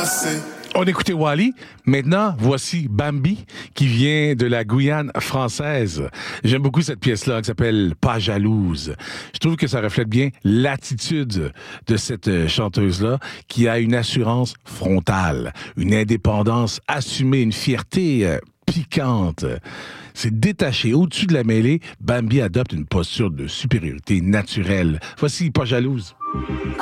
passé. On écoutait Wally. Maintenant, voici Bambi, qui vient de la Guyane française. J'aime beaucoup cette pièce-là, qui s'appelle Pas jalouse. Je trouve que ça reflète bien l'attitude de cette chanteuse-là, qui a une assurance frontale, une indépendance assumée, une fierté piquante. C'est détaché. Au-dessus de la mêlée, Bambi adopte une posture de supériorité naturelle. Voici Pas jalouse.